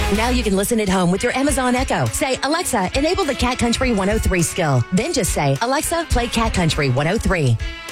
Now you can listen at home with your Amazon Echo. Say, Alexa, enable the Cat Country 103 skill. Then just say, Alexa, play Cat Country 103.